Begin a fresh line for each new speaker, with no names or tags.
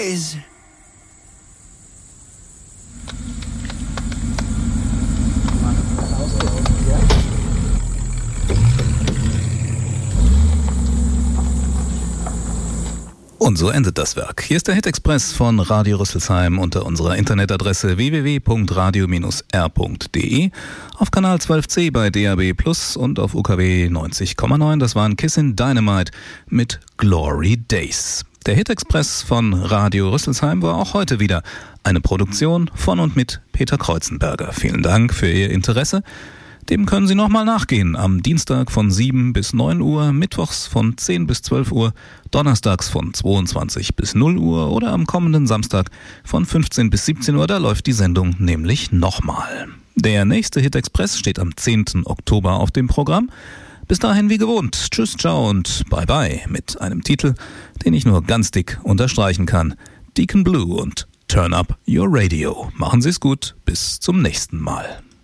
days.
Und so endet das Werk. Hier ist der Hit Express von Radio Rüsselsheim unter unserer Internetadresse www.radio-r.de, auf Kanal 12C bei DAB+ und auf UKW 90,9. Das waren Kissin' Dynamite mit Glory Days. Der Hit Express von Radio Rüsselsheim war auch heute wieder eine Produktion von und mit Peter Kreuzenberger. Vielen Dank für Ihr Interesse. Dem können Sie nochmal nachgehen am Dienstag von 7 bis 9 Uhr, mittwochs von 10 bis 12 Uhr, donnerstags von 22 bis 0 Uhr oder am kommenden Samstag von 15 bis 17 Uhr. Da läuft die Sendung nämlich nochmal. Der nächste Hit Express steht am 10. Oktober auf dem Programm. Bis dahin wie gewohnt. Tschüss, ciao und bye bye mit einem Titel, den ich nur ganz dick unterstreichen kann. Deacon Blue und Turn Up Your Radio. Machen Sie es gut. Bis zum nächsten Mal.